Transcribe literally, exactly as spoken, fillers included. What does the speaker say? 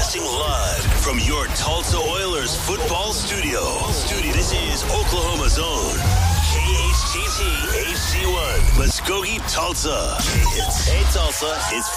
Broadcasting live from your Tulsa Oilers football studio. Studio. This is Oklahoma's own K H T T H C one, Muskogee, Tulsa. Hey, Tulsa. It's